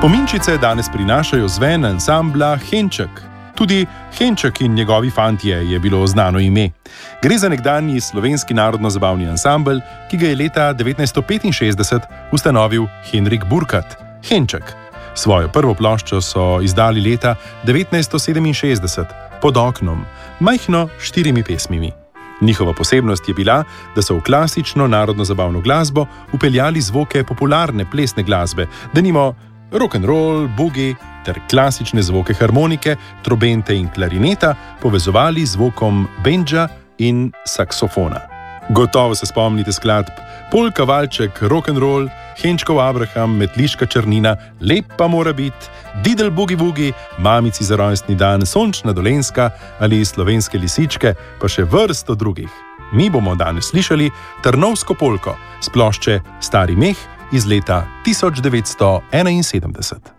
Spominčice danes prinašajo zven ansambla Henček. Tudi Henček in njegovi fantje je bilo znano ime. Gre za nekdanji slovenski narodno-zabavni ansambel, ki ga je leta 1965 ustanovil Henrik Burkhardt, Henček. Svojo prvo ploščo so izdali leta 1967 pod oknom, majhno 4 pesmimi. Njihova posebnost je bila, da so v klasično narodno-zabavno glasbo upeljali zvoke popularne plesne glasbe, denimo rock'n'roll, boogie ter klasične zvoke harmonike, trobente in klarineta povezovali z zvokom bendža in saksofona. Gotovo se spomnite skladb Polka valček, rock'n'roll, Henčkov Abraham, Metliška črnina, Lep pa mora bit, Didel bugi bugi, Mamici za rojstni dan, Sončna Dolenjska ali Slovenske lisičke, pa še vrsto drugih. Mi bomo danes slišali Trnovsko polko s plošče Stari meh iz leta 1971.